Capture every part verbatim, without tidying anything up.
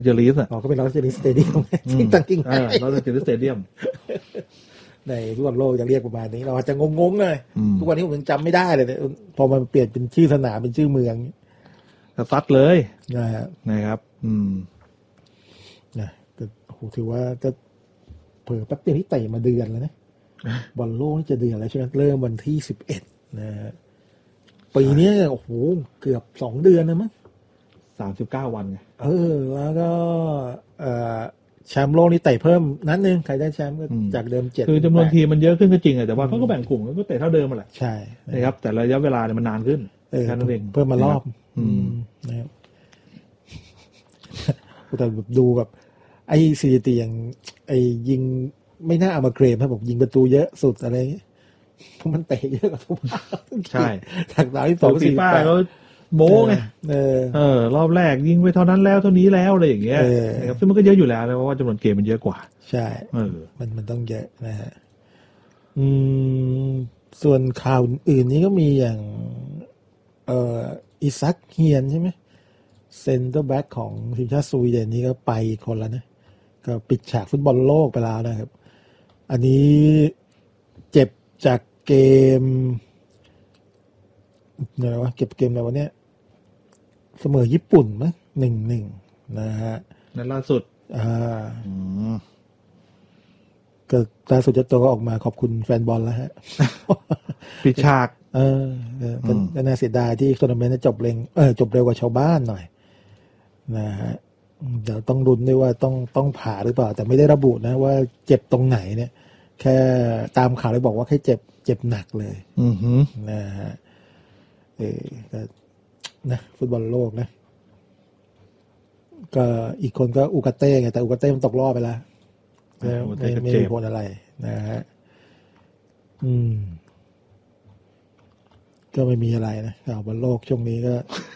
เจอริสอ่ะอ๋อก็เป็นลอสแอนเจลิสสเตเดียมที่ตั้งกิ้งอ่าลอสแอนเจลิสสเตเดียมในฟุตบอลโลกจะเรียกประมาณนี้เราอาจจะงงๆเลยทุกวันนี้ผมยังจำไม่ได้เลยเนี่ยพอมันเปลี่ยนเป็นชื่อสนามเป็นชื่อเมืองซัดเลยนะฮะนะครับอืมนะก็โอ้โหถือว่าก็เผลอแป๊บเดียวที่เตะมาเดือนแล้วนะบอลโลกนี่จะเดือนแล้วใช่ไหมเริ่มวันที่สิบเอ็ดนะฮะปีนี้โอ้โหเกือบสองเดือนนะมั้งสามสิบเก้าวันไงเออแล้วก็เอ่อแชมป์โลกนี่เตะเพิ่มนัดนึงใครได้แชมป์ก็จากเดิมเจ็ดคือจำนวนทีมมันเยอะขึ้นก็จริงแต่ว่าเขาก็แบ่งกลุ่มก็เตะเท่าเดิมมาแหละใช่นะครับแต่ระยะเวลาเนี่ยมันนานขึ้นแค่นั้นเองเพิ่มมารอบนะครับแต่ดูแบบไอ้สถิติอย่างไอ้ยิงไม่น่าเอามาเกรมครับผมยิงประตูเยอะสุดอะไรเพราะมันเตะเยอะกว่าทุกใช่จากดาวที่สองสี่ป้าเขาโม้ไงเออเออรอบแรกยิงไปเท่านั้นแล้วเท่านี้แล้วอะไรอย่างเงี้ยนะครับซึ่งมันก็เยอะอยู่แล้วนะเพราะว่าจำนวนเกมมันเยอะกว่าใช่เออมันมันต้องเยอะนะฮะอืมส่วนข่าวอื่นนี้ก็มีอย่างเอ่ออิซักเฮียนใช่ไหมเซนเตอร์แบ็กของทีมชาติสวีเดนนี่ก็ไปคนละนะก็ปิดฉากฟุตบอลโลกไปแล้วนะครับอันนี้เจ็บจากเกมอะไรวะเก็บเกมอะไรวะเนี่ยเสมอญี่ปุ่นมั้ยหนึ่งหนึ่งนะฮะนั่นล่าสุดอ่าก็ล่าสุดเจ้าตัวก็ออกมาขอบคุณแฟนบอลแล้วฮะปิดฉากเออก็น่าเสียดายที่ทัวร์นาเมนต์จบเร็วเออจบเร็วกว่าชาวบ้านหน่อยนะฮะเดี๋ยวต้องลุ้นด้วยว่าต้องต้องผ่าหรือเปล่าแต่ไม่ได้ระบุนะว่าเจ็บตรงไหนเนี่ยแค่ตามข่าวเลยบอกว่าแค่เจ็บเจ็บหนักเลยอือฮึนะฮะเออก็นะฟุตบอลโลกนะก็อีกคนก็อูกาเต้ไงแต่อูกาเต้มันตกรอบไปแล้วไม่ไม่มีผลอะไรนะฮะอืมก็ไม่มีอะไรนะข่าวบอลโลกช่วงนี้ก็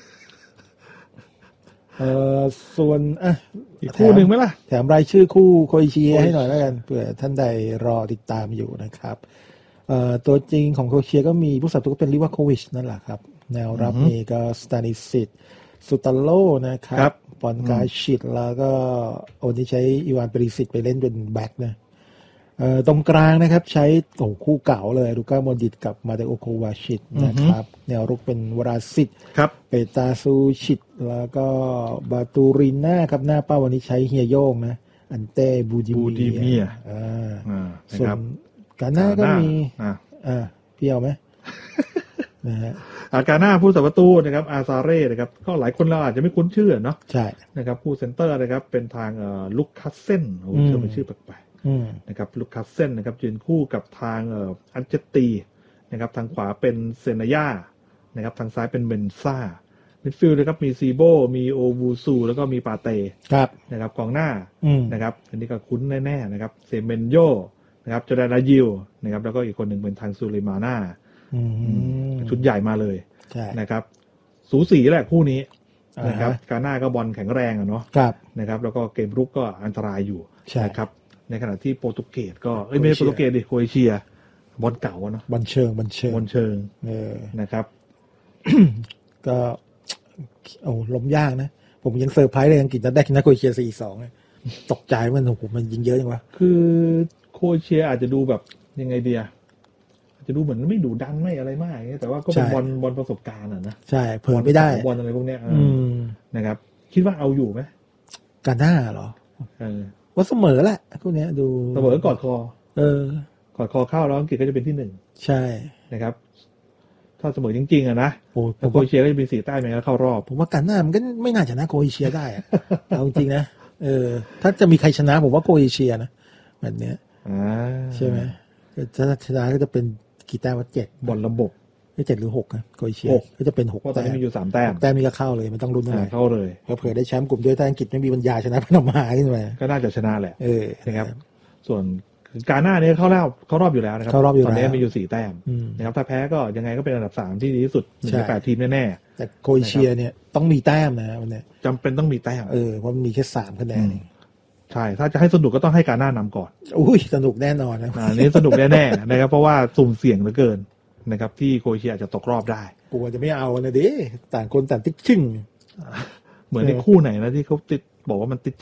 เอ่อส่วนอ่ะอีกคู่หนึ่งไหมล่ะแถมรายชื่อคู่โครเอเชียให้หน่อยแล้วกันเผื่อท่านใดรอติดตามอยู่นะครับเอ่อตัวจริงของโครเอเชียก็มีผู้สับตัวก็เป็นลิวาโควิชนั่นแหละครับแนวรับนี่ก็สตานิสิตสุตาโลนะครับปอนกาชิตแล้วก็โอ้นี่ใช้อีวานเปริสิตไปเล่นเป็นแบ็คนะเอ่อตรงกลางนะครับใช้โอ้คู่เก่าเลยลูก้าโมดิตกับมาเตโอโควาชิตนะครับแนวรุกเป็นวราซิตเปตาซูชิตแล้วก็บาตูริน่าครับหน้าเป้าวันนี้ใช้เฮียโย่งนะอันเต้บูดิเมียอ่าส่วนกาน่าก็มีอ่าเพี้ยวไหมนะฮะอาการหน้าผู้สับประตูนะครับอาซาเร่นะครับก็หลายคนเราอาจจะไม่คุ้นชื่อเนาะใช่นะครับผู้เซนเตอร์นะครับเป็นทางเอ่อลุคคัสเซนโอ้ชื่อเป็นชื่อแปลกๆนะครับลุคคัสเซนนะครับยืนคู่กับทางเอ่ออันเจตตีนะครับทางขวาเป็นเซนายานะครับทางซ้ายเป็นเบนซ่ามิดฟิลด์นะครับมีซีโบมีโอวูซูแล้วก็มีปาเต้นะครับกองหน้านะครับอันนี้ก็คุ้นแน่ๆนะครับเซเมนโยนะครับจอร์แดน อายิวนะครับแล้วก็อีกคนหนึ่งเป็นทางซูเลมาน่าชุดใหญ่มาเลยนะครับสูสีแหละคู่นี้นะครับกาน่าก็บอลแข็งแรงอ่ะเนาะนะครับแล้วก็เกมรุกก็อันตรายอยู่นะครับในขณะที่โปรตุเกสก็เอ้ยไม่ใช่โปรตุเกสดิโครเอเชียบอลเก่าเนาะบอลเชิงบอลเชิงบอลเชิงเออนะครับก็โอ้ล้มยากนะผมยังเซอร์ไพรส์เลยอังกฤษได้ชนะโครเอเชีย สี่สอง ตกใจมันโอ้โหมันยิงเยอะจังวะคือโครเอเชียอาจจะดูแบบยังไงเดียจะดูเหมือนไม่ดุดันไม่อะไรมากแต่ว่าก็เป็นบอลบอลประสบการณ์อ่ะนะใช่เผื่อไม่ได้บอลอะไรพวกเนี้ยนะครับคิดว่าเอาอยู่ไหมกาน่าเหรอเออว่าเสมอแหละพวกเนี้ยดูเสมอกอดคอเออกอดคอเข้าแล้วอังกฤษก็จะเป็นที่หนึ่งใช่นะครับถ้าเสมอจริงๆอะนะโครเอเชียก็จะมีสี่แต้มมันก็เข้ารอบผมว่ากาน่ามันก็ไม่น่าชนะโครเอเชียได้อะเอาจริงนะเออถ้าจะมีใครชนะผมว่าโครเอเชียนะแบบเนี้ยใช่ไหมถ้าชนะก็จะเป็นกี่แต้มว่าเจ็ดบอลระบบไม่เจ็ดหรือหกนะโครเอเชียก็จะเป็นหกแต้มมีอยู่สามแต้มแต้มนี้ก็เข้าเลยไม่ต้องลุ้นอะไรเข้าเลยเผื่อได้แชมป์กลุ่มด้วยถ้าอังกฤษไม่มีปัญญาชนะพนมาขึ้นมาก็น่าจะชนะแหละเออนะครับส่วนกาน่าเนี่ยเข้ารอบเข้ารอบอยู่แล้วนะครับตอนนี้มีอยู่สี่แต้มนะครับถ้าแพ้ก็ยังไงก็เป็นอันดับสามที่ดีที่สุดในแปดทีมแน่ๆแต่โครเอเชียเนี่ยต้องมีแต้มนะวันนี้จำเป็นต้องมีแต้มเออเพราะมันมีแค่สามคะแนนใช่ถ้าจะให้สนุกก็ต้องให้กาน่านำก่อนอุ้ยสนุกแน่นอนนะอันนี้สนุกแน่ๆนะครับเพราะว่าสุ่มเสี่ยงเหลือเกินนะครับที่โครเอเชียอาจจะตกรอบได้กลัวจะไม่เอานะดิต่างคนต่างติ๊กชึ่งเหมือนในคู่ไหนนะที่เขาติดบอกว่ามันติด